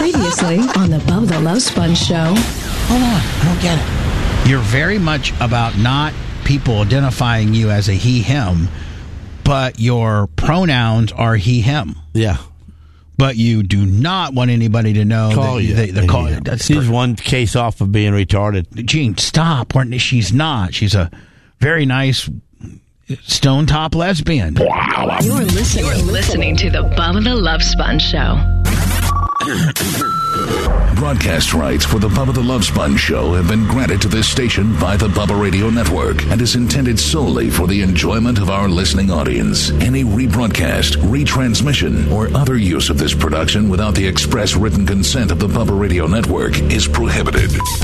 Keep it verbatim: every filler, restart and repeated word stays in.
Previously on the Bubba the Love Sponge Show. Hold on, I don't get it. You're very much about not people identifying you as a he, him, but your pronouns are he, him. Yeah. But you do not want anybody to know call that you. they, they're yeah. calling. That's She's perfect. one case off of being retarded. Gene, stop. We're- She's not. She's a very nice stone top lesbian. You're listening. You're listening to the Bubba the Love Sponge Show. Broadcast rights for the Bubba the Love Sponge Show have been granted to this station by the Bubba Radio Network and is intended solely for the enjoyment of our listening audience. Any rebroadcast, retransmission, or other use of this production without the express written consent of the Bubba Radio Network is prohibited.